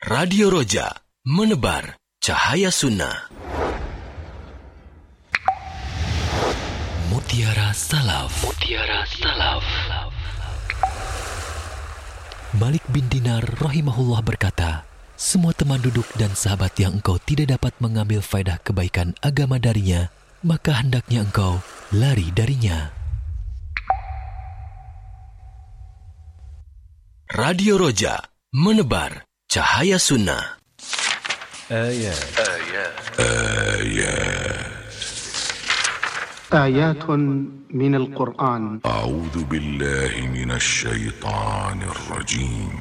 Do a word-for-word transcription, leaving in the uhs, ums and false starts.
Radio Roja, menebar cahaya sunnah. Mutiara Salaf. Mutiara Salaf. Malik bin Dinar rahimahullah berkata, semua teman duduk dan sahabat yang engkau tidak dapat mengambil faedah kebaikan agama darinya, maka hendaknya engkau lari darinya. Radio Roja, menebar cahaya sunnah. Ayat. Ayat. Ayat. آيات من القرآن. أعوذ بالله من الشيطان الرجيم.